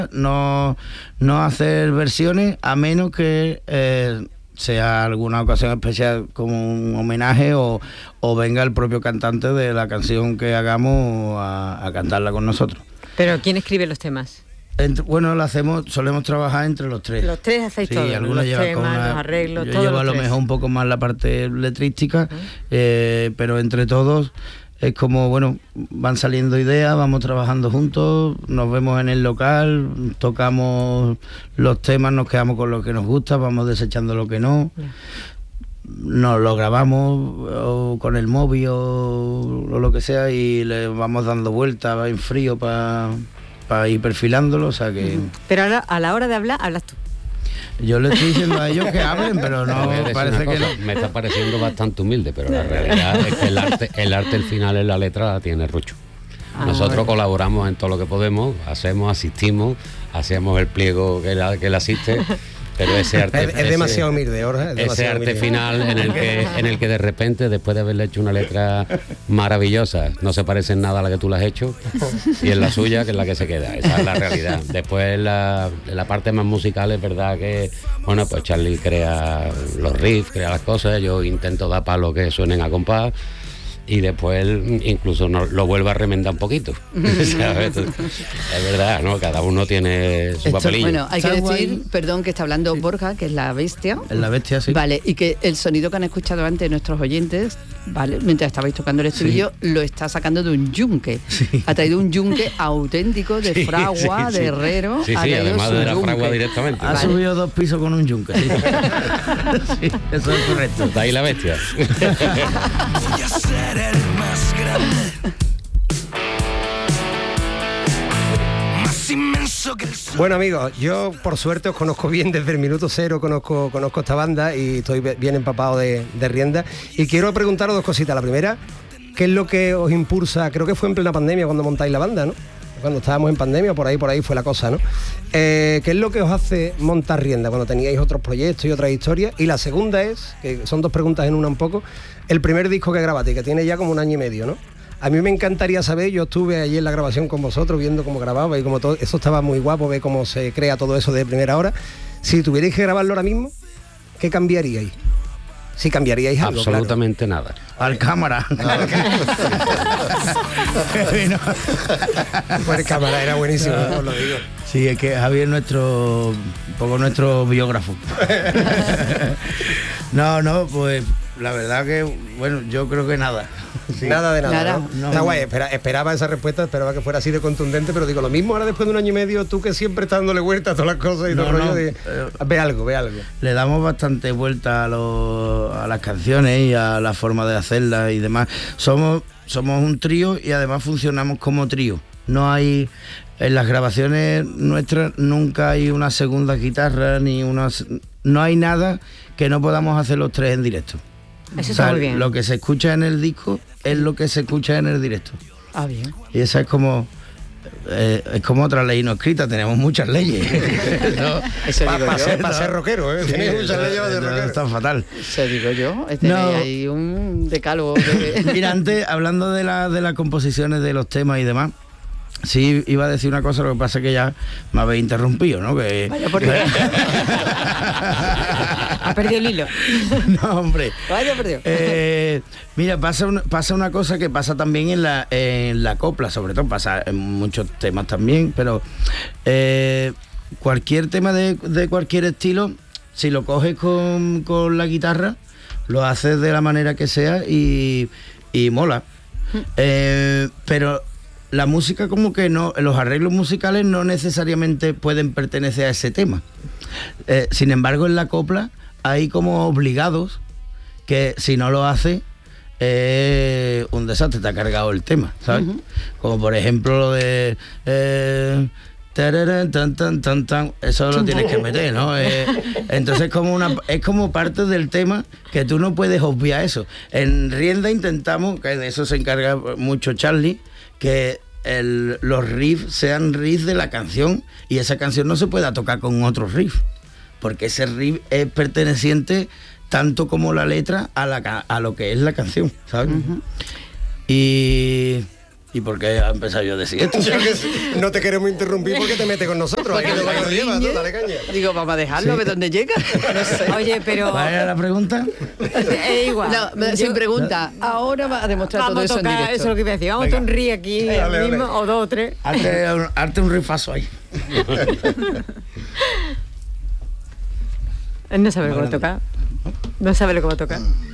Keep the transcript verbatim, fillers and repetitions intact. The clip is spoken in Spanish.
no, no hacer versiones a menos que eh, sea alguna ocasión especial como un homenaje o, o venga el propio cantante de la canción que hagamos a, a cantarla con nosotros. ¿Pero quién escribe los temas? Entre, bueno, lo hacemos, solemos trabajar entre los tres. Los tres hacéis sí, todo, algunos los llevan temas, con una, los arreglos, yo todo. llevo a lo mejor un poco más la parte letrística, uh-huh. eh, pero entre todos es como, bueno, van saliendo ideas, vamos trabajando juntos, nos vemos en el local, tocamos los temas, nos quedamos con lo que nos gusta, vamos desechando lo que no. Yeah. Nos lo grabamos o con el móvil o, o lo que sea y le vamos dando vueltas en frío para pa ir perfilándolo, o sea que... Pero ahora, a la hora de hablar, hablas tú. Yo le estoy diciendo a ellos que hablen, pero no, parece que no. Me está pareciendo bastante humilde, pero la realidad es que el arte, el arte al final en la letra tiene Rucho. Ah, Nosotros bueno. colaboramos en todo lo que podemos, hacemos, asistimos, hacemos el pliego que él, que él asiste, pero ese arte... Es, es ese, demasiado humilde, ahora. Ese arte humilde. Final en el, que, en el que de repente, después de haberle hecho una letra maravillosa, no se parece en nada a la que tú la has hecho, y es la suya que es la que se queda. Esa es la realidad. Después, la, la parte más musical, es verdad que, bueno, pues Charlie crea los riffs, crea las cosas, yo intento dar palos que suenen a compás, y después él incluso nos lo vuelve a remendar un poquito. ¿Sabes? Es verdad, ¿no? Cada uno tiene su papelillo. Bueno, hay que decir, perdón, que está hablando sí. Borja, que es la bestia. Es la bestia, sí. Vale, y que el sonido que han escuchado antes nuestros oyentes, vale, mientras estabais tocando el estribillo, sí. lo está sacando de un yunque. Sí. Ha traído un yunque auténtico de fragua, sí, sí, de herrero. Sí, sí, además de la yunque. Fragua directamente. Ha vale. subido dos pisos con un yunque. Sí, sí, eso es correcto. De ahí la bestia. Voy a ser el más grande, más inmenso que el sol. Bueno, amigos, yo por suerte os conozco bien desde el minuto cero, conozco, conozco esta banda y estoy bien empapado de, de rienda. Y quiero preguntaros dos cositas. La primera, ¿qué es lo que os impulsa? Creo que fue en plena pandemia cuando montáis la banda, ¿no? Cuando estábamos en pandemia, por ahí por ahí fue la cosa, ¿no? Eh, ¿Qué es lo que os hace montar rienda cuando teníais otros proyectos y otras historias? Y la segunda es, que son dos preguntas en una un poco, el primer disco que grabaste, que tiene ya como un año y medio, ¿no? A mí me encantaría saber, yo estuve allí en la grabación con vosotros, viendo cómo grababa y como todo, eso estaba muy guapo, ver cómo se crea todo eso de primera hora. Si tuvierais que grabarlo ahora mismo, ¿qué cambiaríais? Si cambiaríais algo, absolutamente claro. nada. Al cámara. Pues el cámara era buenísimo, no. os lo digo. Sí, es que Javier es nuestro, un poco nuestro biógrafo. No, no, pues la verdad que, bueno, yo creo que nada. Sí. Nada de nada, nada. ¿no? No, Está no. guay, espera, esperaba esa respuesta, esperaba que fuera así de contundente, pero digo, lo mismo ahora después de un año y medio, tú que siempre estás dándole vuelta a todas las cosas y no, todo el rollo no. de... Ve algo, ve algo. Le damos bastante vuelta a, los, a las canciones y a la forma de hacerlas y demás. Somos, somos un trío y además funcionamos como trío. No hay... En las grabaciones nuestras nunca hay una segunda guitarra, ni una... No hay nada que no podamos hacer los tres en directo. Eso o sea, está muy bien. Lo que se escucha en el disco es lo que se escucha en el directo. Ah, bien. Y esa es como... Eh, es como otra ley no escrita, tenemos muchas leyes. ¿No? Eso digo pa, yo. Para pa ser rockero, ¿eh? Sí, Tienes muchas leyes de rockero. Está fatal. Eso digo yo. Este no. Hay un decálogo. De... Mira, antes, hablando de, la, de las composiciones de los temas y demás, sí, iba a decir una cosa, lo que pasa es que ya me habéis interrumpido, ¿no? Que... Vaya por Dios. Ha perdido el hilo. No, hombre. Vaya por Dios. Eh, mira, pasa una, pasa una cosa que pasa también en la, en la copla, sobre todo, pasa en muchos temas también, pero eh, cualquier tema de, de cualquier estilo, si lo coges con, con la guitarra, lo haces de la manera que sea y, y mola. Eh, pero... La música como que no, los arreglos musicales no necesariamente pueden pertenecer a ese tema. Eh, sin embargo, en la copla hay como obligados que si no lo hace, eh, un desastre, te ha cargado el tema, ¿sabes? Uh-huh. Como por ejemplo lo de... Eh, tararán, tan, tan, tan, tan, eso lo tienes que meter, ¿no? Eh, entonces como una, es como parte del tema que tú no puedes obviar eso. En Rienda intentamos, que de eso se encarga mucho Charlie, que el, los riffs sean riffs de la canción y esa canción no se pueda tocar con otro riff, porque ese riff es perteneciente tanto como la letra a, la, a lo que es la canción, ¿sabes? Uh-huh. Y... ¿Y por qué ha empezado yo a decir esto? Yo que sí, no te queremos interrumpir porque te metes con nosotros. Ahí lo que nos lleva, tú, dale caña. Digo, vamos a dejarlo, a ver dónde llega. No sé. Oye, pero... ¿Cuál era la pregunta? Es igual. No, Yo- sin pregunta. Ahora va a demostrar Vamos todo a eso en tocar, directo. eso es lo que iba a decir. Vamos a Venga. hacer un río aquí Venga, ahora ole, mismo, ole. o dos o tres. Hazte un, hazte un rifazo ahí. Él no sabe lo que va a tocar. No sabe lo que va a tocar.